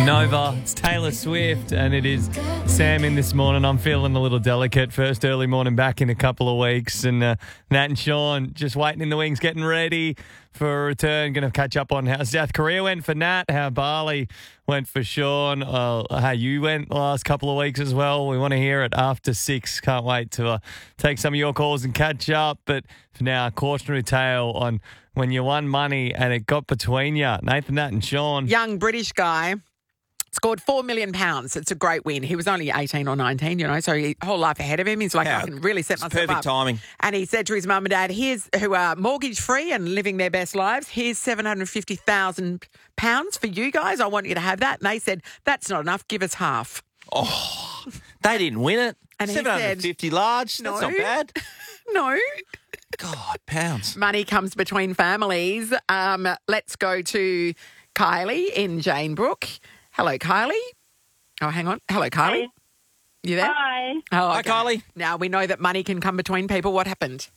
Nova, it's Taylor Swift, and it is Sam in this morning. I'm feeling a little delicate. First early morning back in a couple of weeks, and Nat and Sean just waiting in the wings, getting ready for a return. Going to catch up on how South Korea went for Nat, how Bali went for Sean, how you went the last couple of weeks as well. We want to hear it after 6. Can't wait to take some of your calls and catch up. But for now, a cautionary tale on when you won money and it got between you. Nathan, Nat and Sean. Young British guy scored £4 million. It's a great win. He was only 18 or 19, so he whole life ahead of him. He's like, I can really set myself perfect up. timing. And he said to his mum and dad, who are mortgage-free and living their best lives, here's £750,000 for you guys. I want you to have that. And they said, that's not enough. Give us half. Oh, they didn't win it. And he 750 said, large. No. That's not bad. No. God, pounds. Money comes between families. Let's go to Kylie in Jane Brook. Hello, Kylie. Oh, hang on. Hello, Kylie. Hey. You there? Hi. Oh, Hi, okay. Kylie. Now, we know that money can come between people. What happened?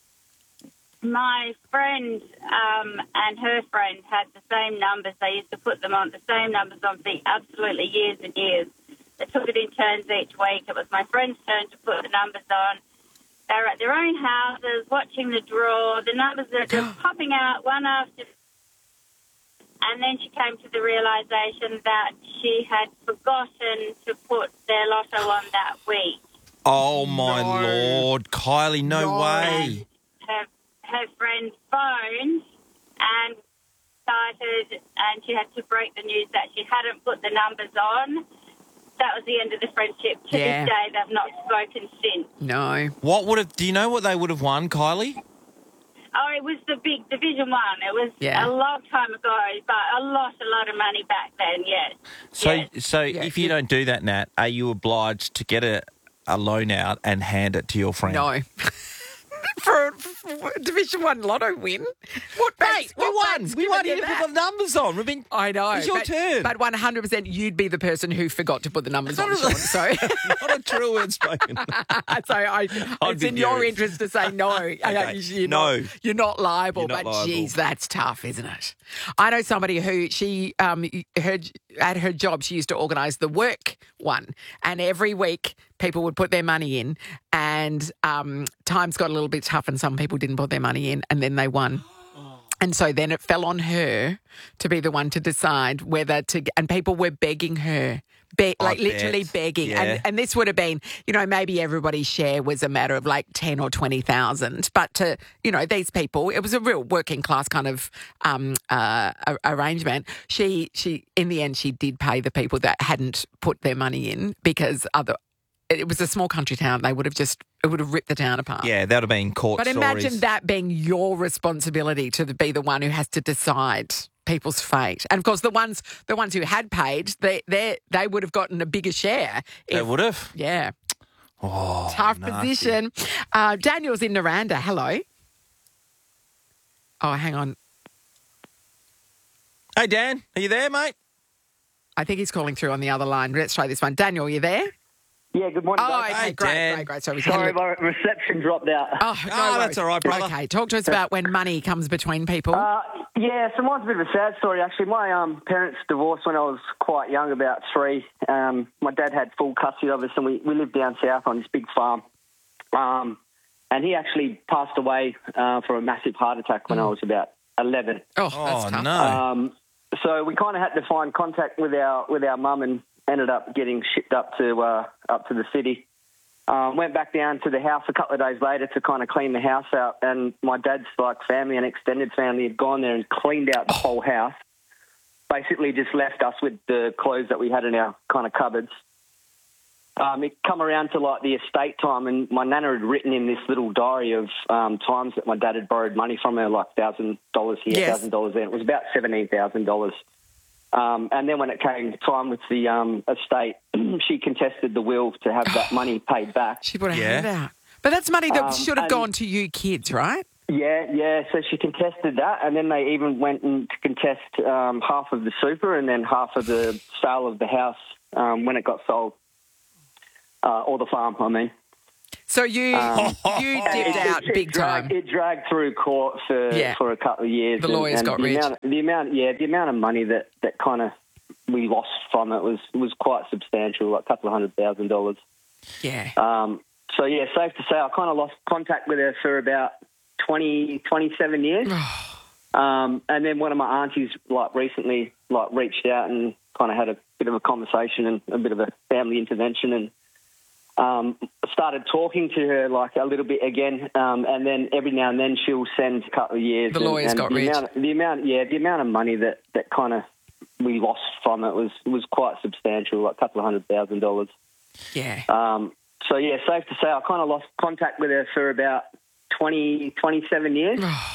My friend and her friend had the same numbers. They used to put them on the same numbers on for absolutely years and years. They took it in turns each week. It was my friend's turn to put the numbers on. They were at their own houses watching the draw. The numbers are just popping out one after. And then she came to the realisation that she had forgotten to put their lotto on that week. Oh, my No. Lord. Kylie, no way. Her friend phoned and started, and she had to break the news that she hadn't put the numbers on. That was the end of the friendship. To Yeah. this day, they've not spoken since. No. Do you know what they would have won, Kylie? Oh, it was the big Division 1. It was Yeah. a long time ago, but a lot of money back then, yes. So Yeah. if you don't do that, Nat, are you obliged to get a loan out and hand it to your friend? No. for a Division 1 lotto win? What Mate, we won. mate's We giving won. you You that? put the numbers on. We've been. I know. It's your turn. But 100% you'd be the person who forgot to put the numbers on, Sean. So, Not a true word spoken. it's be in your furious. interest to say no. You're No. You're not liable. You're not but, liable. geez, that's tough, isn't it? I know somebody who at her job, she used to organise the work one. And every week, people would put their money in and times got a little bit tough and some people didn't put their money in and then they won. And so then it fell on her to be the one to decide whether to, and people were begging her, literally bet. begging. Yeah. And this would have been, maybe everybody's share was a matter of like 10 or 20,000. But to, these people, it was a real working class kind of arrangement. She, in the end, she did pay the people that hadn't put their money in because it was a small country town. It would have ripped the town apart. Yeah, that would have been court But stories. imagine that being your responsibility to be the one who has to decide people's fate. And of course, the ones who had paid, they would have gotten a bigger share. They would have. Yeah. Oh, Tough nasty. position. Daniel's in Naranda. Hello. Oh, hang on. Hey, Dan, are you there, mate? I think he's calling through on the other line. Let's try this one. Daniel, are you there? Yeah, good morning, Oh, guys. okay, Hey, great, Dan. great. Sorry, Sorry, my reception dropped out. Oh, no worries. that's all right, brother. Okay, talk to us about when money comes between people. Yeah, so mine's a bit of a sad story, actually. My parents divorced when I was quite young, about 3. My dad had full custody of us, and we lived down south on this big farm. And he actually passed away for a massive heart attack when I was about 11. Oh, that's Oh, tough. no. So we kind of had to find contact with our mum and ended up getting shipped up to the city. Went back down to the house a couple of days later to kind of clean the house out, and my dad's family and extended family had gone there and cleaned out the whole house. Basically, just left us with the clothes that we had in our kind of cupboards. It come around to the estate time, and my nana had written in this little diary of times that my dad had borrowed money from her, like $1,000 here, Yes. $1,000 there. It was about $17,000. And then when it came time with the estate, she contested the will to have that money paid back. She put her Yeah. hand out. But that's money that should have and- gone to you kids, right? Yeah. So she contested that, and then they even went in to contest half of the super and then half of the sale of the house when it got sold, or the farm, I mean. So you dipped out big time. It dragged through court for a couple of years. The lawyers got rich. The amount of money that kind of we lost from it was quite substantial, like a couple of $100,000. Yeah. So, yeah, safe to say I kind of lost contact with her for about 27 years. And then one of my aunties, recently, reached out and kind of had a bit of a conversation and a bit of a family intervention and started talking to her, a little bit again. And then every now and then she'll send a couple of years. The lawyers got rich. The amount of money that kind of we lost from it was quite substantial, like a couple of $100,000. Yeah. So, yeah, safe to say I kind of lost contact with her for about 27 years.